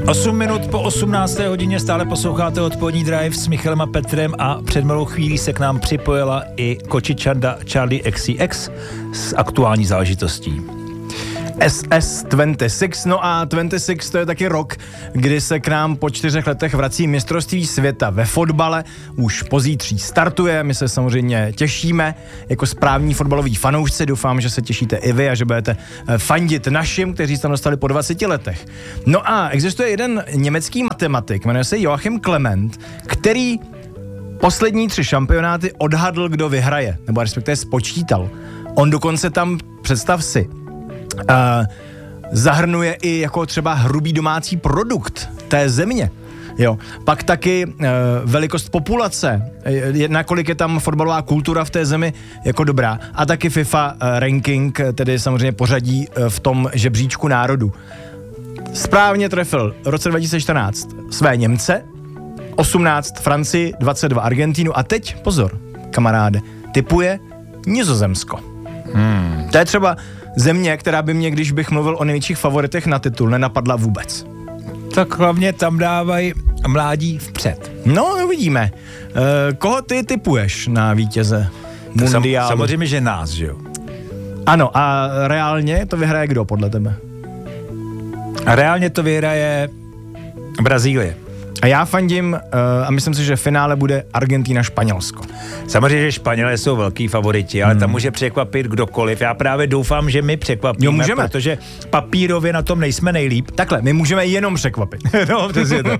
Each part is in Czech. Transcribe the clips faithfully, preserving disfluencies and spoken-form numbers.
osm minut po osmnácté hodině stále posloucháte Odpolední drive s Michalem a Petrem a před malou chvílí se k nám připojila i kočičanda Charli X C X s aktuální záležitostí. S S dvacet šest, no a dvacet šest to je taky rok, kdy se k nám po čtyřech letech vrací mistrovství světa ve fotbale, už pozítří startuje, my se samozřejmě těšíme jako správní fotbaloví fanoušci, doufám, že se těšíte i vy a že budete fandit našim, kteří se tam dostali po dvaceti letech. No a existuje jeden německý matematik, jmenuje se Joachim Clement, který poslední tři šampionáty odhadl, kdo vyhraje, nebo respektive spočítal. On dokonce tam, představ si, Uh, zahrnuje i jako třeba hrubý domácí produkt té země. Jo. Pak taky uh, velikost populace, je, nakolik je tam fotbalová kultura v té zemi jako dobrá. A taky FIFA uh, ranking, tedy samozřejmě pořadí uh, v tom žebříčku národů. Správně trefil v roce dva tisíce čtrnáct své Němce, osmnáct Francii, dvacet dva Argentínu a teď, pozor, kamaráde, tipuje Nizozemsko. Hmm. To je třeba země, která by mě, když bych mluvil o největších favoritech na titul, nenapadla vůbec. Tak hlavně tam dávají mládí vpřed. No, uvidíme. E, koho ty tipuješ na vítěze mundiálu? Sam, samozřejmě, že nás, že jo? Ano, a reálně to vyhraje kdo podle tebe? A reálně to vyhraje Brazílie. A já fandím uh, a myslím si, že v finále bude Argentina-Španělsko. Samozřejmě, že Španělé jsou velký favoriti, ale hmm. tam může překvapit kdokoliv. Já právě doufám, že my překvapíme, jo, můžeme. Protože papírově na tom nejsme nejlíp. Takhle, my můžeme jenom překvapit. No, přesně to.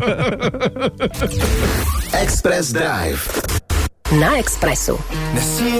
Express Drive. Na Expressu.